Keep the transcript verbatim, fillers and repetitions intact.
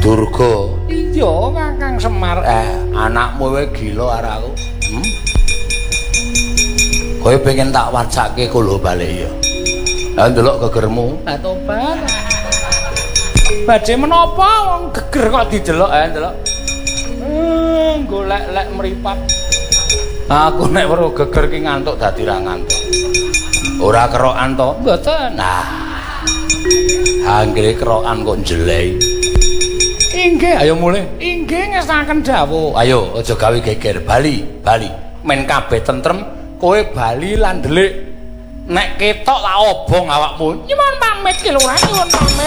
Durga. Iya, Kakang Semar. Eh, anakmu wae gila karo aku. Hmm? Kowe pengen tak wacake kula balik ya. Lah ndelok gegermu. Lah tobat. Badhe menapa wong geger kok didelok eh ndelok. Hmm, golek-lek mripat. Aku nek weruh geger ki ngantuk dadi ra ngantuk. Ora kerokan to? Mboten. Nah. Anggere kerokan kok njlei. Inggih, ayo mulih. Inggih ngestaken dawuh. Ayo aja gawe geger. Bali, Bali. Men kabeh tentrem, kowe bali lan ndelik. Nek ketok tak obong awakmu. Nyuwun pamit ki lho, nyuwun pamit.